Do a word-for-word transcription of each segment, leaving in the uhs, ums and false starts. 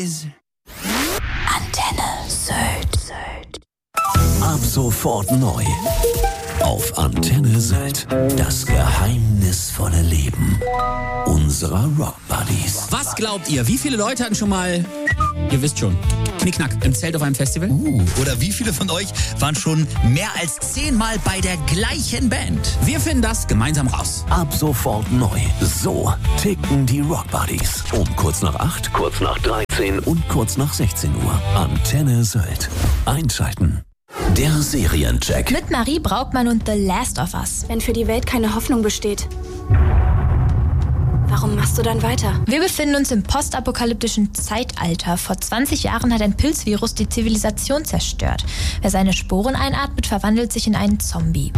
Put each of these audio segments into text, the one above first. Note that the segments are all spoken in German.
is. Antenne Sylt. Ab sofort neu. Auf Antenne Sylt. Das geheimnisvolle Leben unserer Rock Buddies. Was glaubt ihr? Wie viele Leute hatten schon mal, ihr wisst schon, Knickknack im Zelt auf einem Festival? Uh, oder wie viele von euch waren schon mehr als zehnmal bei der gleichen Band? Wir finden das gemeinsam raus. Ab sofort neu. So ticken die Rock Buddies. Um kurz nach acht, kurz nach dreizehn und kurz nach sechzehn Uhr. Antenne Sylt. Einschalten. Der Seriencheck. Mit Marie Braukmann und The Last of Us. Wenn für die Welt keine Hoffnung besteht, warum machst du dann weiter? Wir befinden uns im postapokalyptischen Zeitalter. Vor zwanzig Jahren hat ein Pilzvirus die Zivilisation zerstört. Wer seine Sporen einatmet, verwandelt sich in einen Zombie.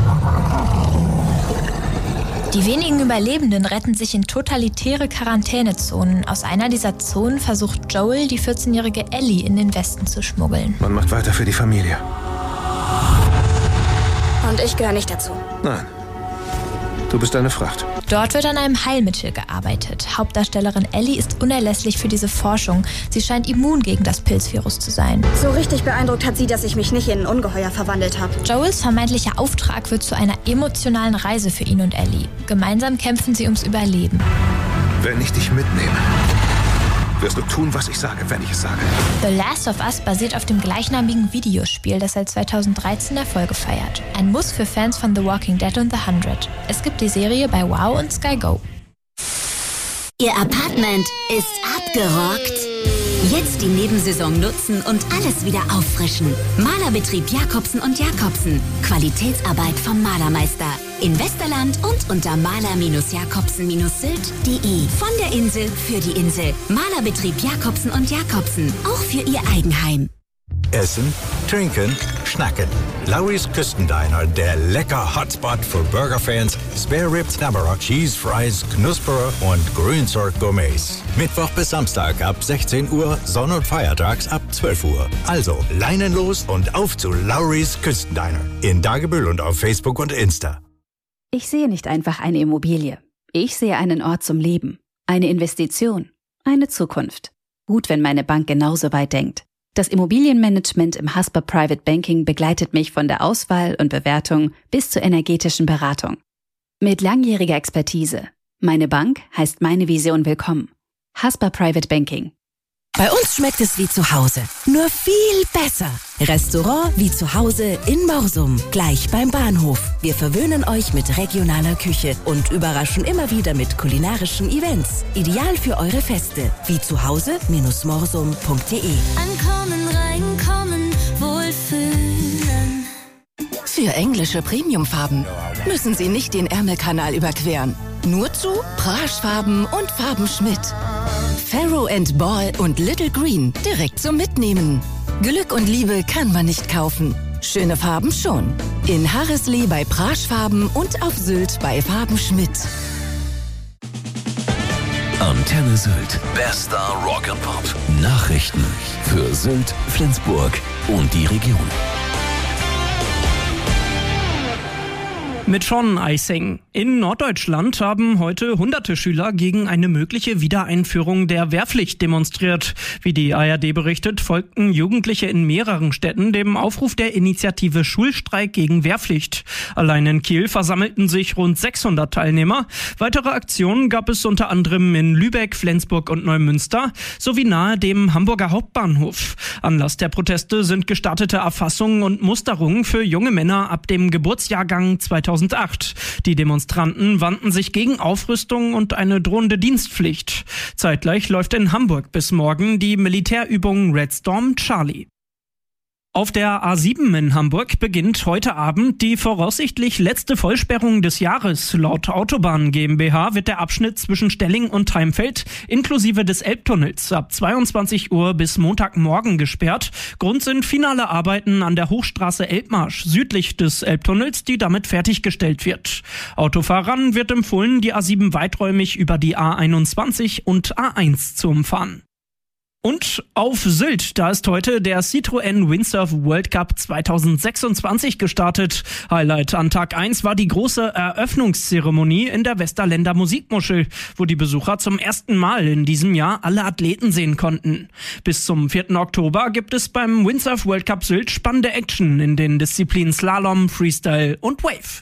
Die wenigen Überlebenden retten sich in totalitäre Quarantänezonen. Aus einer dieser Zonen versucht Joel, die vierzehnjährige Ellie in den Westen zu schmuggeln. Man macht weiter für die Familie. Und ich gehöre nicht dazu. Nein. Du bist eine Fracht. Dort wird an einem Heilmittel gearbeitet. Hauptdarstellerin Ellie ist unerlässlich für diese Forschung. Sie scheint immun gegen das Pilzvirus zu sein. So richtig beeindruckt hat sie, dass ich mich nicht in ein Ungeheuer verwandelt habe. Joels vermeintlicher Auftrag wird zu einer emotionalen Reise für ihn und Ellie. Gemeinsam kämpfen sie ums Überleben. Wenn ich dich mitnehme, wirst du tun, was ich sage, wenn ich es sage. The Last of Us basiert auf dem gleichnamigen Videospiel, das seit zweitausenddreizehn Erfolge feiert. Ein Muss für Fans von The Walking Dead und The hundred. Es gibt die Serie bei Wow und Sky Go. Ihr Apartment ist abgerockt? Jetzt die Nebensaison nutzen und alles wieder auffrischen. Malerbetrieb Jakobsen und Jakobsen. Qualitätsarbeit vom Malermeister. In Westerland und unter maler-jakobsen sylt punkt de. Von der Insel für die Insel. Malerbetrieb Jakobsen und Jakobsen. Auch für Ihr Eigenheim. Essen, trinken, schnacken. Lowry's Küstendiner, der lecker Hotspot für Burgerfans, Spare Ribs, Knabberer, Cheese Fries, Knusperer und Grünzeug Gourmets. Mittwoch bis Samstag ab sechzehn Uhr, Sonn- und Feiertags ab zwölf Uhr. Also Leinen los und auf zu Lowry's Küstendiner. In Dagebüll und auf Facebook und Insta. Ich sehe nicht einfach eine Immobilie. Ich sehe einen Ort zum Leben. Eine Investition. Eine Zukunft. Gut, wenn meine Bank genauso weit denkt. Das Immobilienmanagement im Hasper Private Banking begleitet mich von der Auswahl und Bewertung bis zur energetischen Beratung. Mit langjähriger Expertise. Meine Bank heißt meine Vision willkommen. Hasper Private Banking. Bei uns schmeckt es wie zu Hause, nur viel besser. Restaurant wie zu Hause in Morsum, gleich beim Bahnhof. Wir verwöhnen euch mit regionaler Küche und überraschen immer wieder mit kulinarischen Events. Ideal für eure Feste, wie zu Hause morsum punkt de. Ankommen, reinkommen, wohlfühlen. Für englische Premiumfarben müssen Sie nicht den Ärmelkanal überqueren. Nur zu Praschfarben und Farben Schmidt. Farrow and Ball und Little Green direkt zum Mitnehmen. Glück und Liebe kann man nicht kaufen. Schöne Farben schon. In Harreslee bei Praschfarben und auf Sylt bei Farben Schmidt. Antenne Sylt. Bester Rock and Pop. Nachrichten für Sylt, Flensburg und die Region. Mit Sean Eising. In Norddeutschland haben heute hunderte Schüler gegen eine mögliche Wiedereinführung der Wehrpflicht demonstriert. Wie die A R D berichtet, folgten Jugendliche in mehreren Städten dem Aufruf der Initiative Schulstreik gegen Wehrpflicht. Allein in Kiel versammelten sich rund sechshundert Teilnehmer. Weitere Aktionen gab es unter anderem in Lübeck, Flensburg und Neumünster sowie nahe dem Hamburger Hauptbahnhof. Anlass der Proteste sind gestartete Erfassungen und Musterungen für junge Männer ab dem Geburtsjahrgang zweitausendacht. Die Demonstranten wandten sich gegen Aufrüstung und eine drohende Dienstpflicht. Zeitgleich läuft in Hamburg bis morgen die Militärübung Red Storm Charlie. Auf der A sieben in Hamburg beginnt heute Abend die voraussichtlich letzte Vollsperrung des Jahres. Laut Autobahn GmbH wird der Abschnitt zwischen Stelling und Heimfeld inklusive des Elbtunnels ab zweiundzwanzig Uhr bis Montagmorgen gesperrt. Grund sind finale Arbeiten an der Hochstraße Elbmarsch südlich des Elbtunnels, die damit fertiggestellt wird. Autofahrern wird empfohlen, die A sieben weiträumig über die A einundzwanzig und A eins zu umfahren. Und auf Sylt, da ist heute der Citroën Windsurf World Cup zwanzig sechsundzwanzig gestartet. Highlight an Tag eins war die große Eröffnungszeremonie in der Westerländer Musikmuschel, wo die Besucher zum ersten Mal in diesem Jahr alle Athleten sehen konnten. Bis zum vierten Oktober gibt es beim Windsurf World Cup Sylt spannende Action in den Disziplinen Slalom, Freestyle und Wave.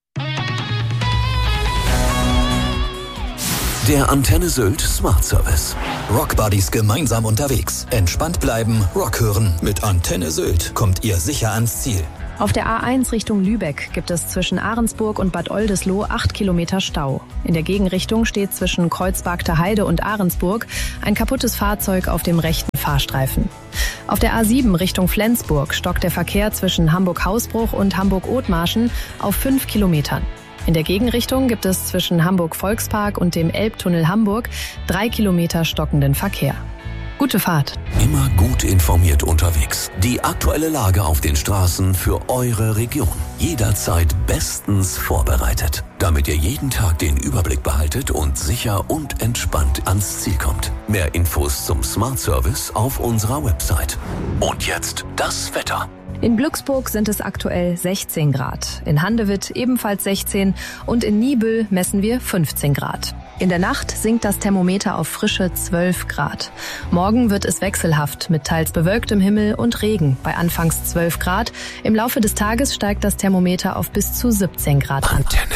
Der Antenne Sylt Smart Service. Rockbuddies gemeinsam unterwegs. Entspannt bleiben, Rock hören. Mit Antenne Sylt kommt ihr sicher ans Ziel. Auf der A eins Richtung Lübeck gibt es zwischen Ahrensburg und Bad Oldesloe acht Kilometer Stau. In der Gegenrichtung steht zwischen Kreuzbergter Heide und Ahrensburg ein kaputtes Fahrzeug auf dem rechten Fahrstreifen. Auf der A sieben Richtung Flensburg stockt der Verkehr zwischen Hamburg-Hausbruch und Hamburg-Othmarschen auf fünf Kilometern. In der Gegenrichtung gibt es zwischen Hamburg-Volkspark und dem Elbtunnel Hamburg drei Kilometer stockenden Verkehr. Gute Fahrt. Immer gut informiert unterwegs. Die aktuelle Lage auf den Straßen für eure Region. Jederzeit bestens vorbereitet, damit ihr jeden Tag den Überblick behaltet und sicher und entspannt ans Ziel kommt. Mehr Infos zum Smart Service auf unserer Website. Und jetzt das Wetter. In Glücksburg sind es aktuell sechzehn Grad, in Handewitt ebenfalls sechzehn und in Niebüll messen wir fünfzehn Grad. In der Nacht sinkt das Thermometer auf frische zwölf Grad. Morgen wird es wechselhaft mit teils bewölktem Himmel und Regen bei anfangs zwölf Grad. Im Laufe des Tages steigt das Thermometer auf bis zu siebzehn Grad an. Antenne.